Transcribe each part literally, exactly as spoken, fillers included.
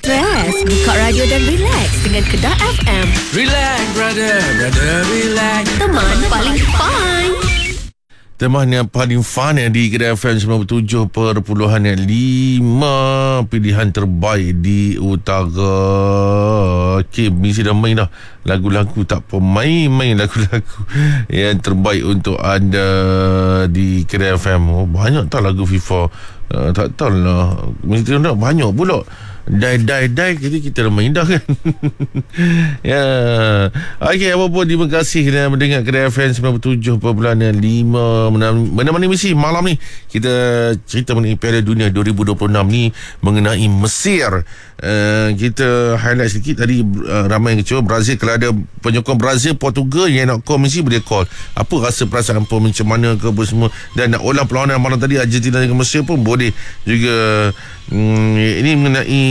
Stres, buka radio dan relax dengan Kedah F M. Relax, brother, brother, relax. Teman paling fine. Teman yang paling fun yang di Kedah F M sembilan puluh tujuh perpuluhan lima, pilihan terbaik di utara. Okay, mesti dah main dah lagu-lagu, tak pemain-main lagu-lagu yang terbaik untuk anda di Kedah F M. Oh, banyak tak lagu FIFA? Uh, tak tahu lah, mesti nak banyak pula. Die, die, die kita, kita dah main dah kan. Ya. Okey, apa pun, terima kasih kerana mendengar Kedah F M sembilan puluh tujuh perpuluhan lima. Mana-mana misi malam ni kita cerita mengenai Piala Dunia dua ribu dua puluh enam ni, mengenai Mesir. Uh, kita highlight sedikit tadi, uh, ramai yang kecewa Brazil. Kalau ada penyokong Brazil, Portugal yang nak call, mesti boleh call. Apa rasa perasaan pun macam mana ke apa semua, dan nak ulang perlawanan malam tadi Argentina dengan Mesir pun boleh juga. Hmm, ini mengenai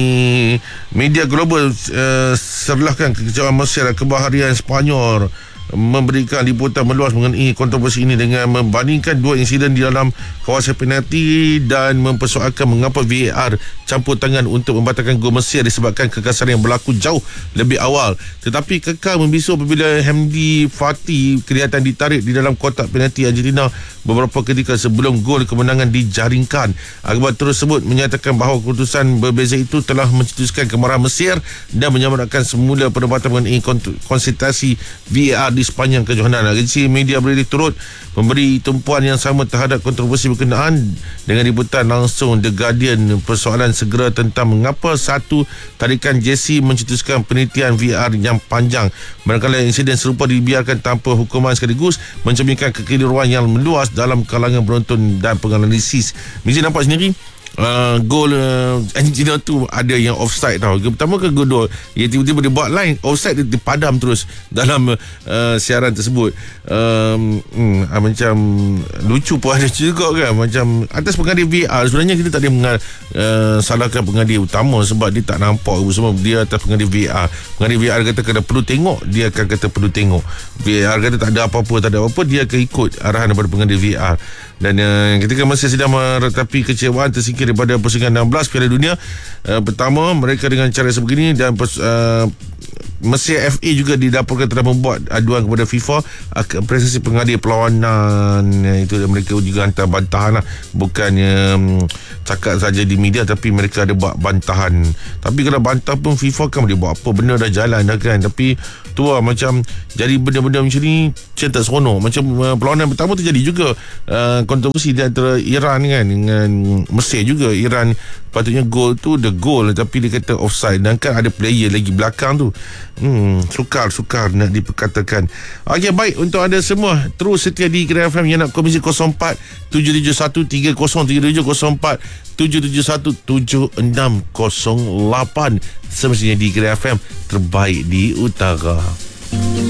media global, uh, serlahkan kekecewaan Mesir dan kebaharian Sepanyol memberikan liputan meluas mengenai kontroversi ini dengan membandingkan dua insiden di dalam kawasan penalti dan mempersoalkan mengapa V A R campur tangan untuk membatalkan gol Mesir disebabkan kekalahan yang berlaku jauh lebih awal, tetapi kekal membisu apabila Hamdi Fatih kelihatan ditarik di dalam kotak penalti Argentina beberapa ketika sebelum gol kemenangan dijaringkan. Akhbar tersebut menyatakan bahawa keputusan berbeza itu telah mencetuskan kemarahan Mesir dan menyamakan semula perdebatan mengenai konsentrasi V A R di sepanjang kejohanan. Agensi media British turut memberi tumpuan yang sama terhadap kontroversi berkenaan dengan liputan langsung The Guardian persoalan segera tentang mengapa satu tarikan jersey mencetuskan penelitian V A R yang panjang, manakala insiden serupa dibiarkan tanpa hukuman sekaligus mencerminkan kekeliruan yang meluas dalam kalangan penonton dan penganalisis. Mesti nampak sendiri Uh, gol uh, Argentina tu ada yang offside tau. Pertama ke gol dia tiba-tiba dia buat line offside, dia, dia padam terus dalam uh, siaran tersebut. um, hmm, uh, Macam lucu pun ada juga kan, macam atas pengadil V A R. Sebenarnya kita tak boleh mengal, uh, salahkan pengadil utama sebab dia tak nampak semua, dia atas pengadil V A R. Pengadil V A R kata kalau perlu tengok, dia akan kata perlu tengok. V A R kata tak ada apa-apa, tak ada apa-apa, dia akan ikut arahan daripada pengadil V A R. Dan uh, ketika masih sedang meratapi kecewaan tersingkir daripada pusingan enam belas Piala Dunia, uh, pertama mereka dengan cara sebegini, dan uh, Mesir F A juga dilaporkan telah membuat aduan kepada FIFA akan prestasi pengadil perlawanan itu, dan mereka juga hantar bantahan lah. Bukannya um, cakap saja di media, tapi mereka ada buat bantahan. Tapi kalau bantah pun FIFA kan boleh buat apa, benda dah jalan dah kan. Tapi tu lah, macam jadi benda-benda macam ni macam tak seronok. Macam uh, perlawanan pertama tu jadi juga uh, kontroversi di antara Iran kan dengan Mesir juga. Iran patutnya gol tu the goal, tapi dia kata offside, dan kan ada player lagi belakang tu. Hmm, sukar-sukar nak diperkatakan. Okey, baik, untuk anda semua terus setia di Kedah F M yang nak komisi kosong empat tujuh tujuh satu tiga kosong tiga tujuh kosong empat tujuh tujuh satu tujuh enam kosong lapan. Semestinya di Kedah F M terbaik di utara.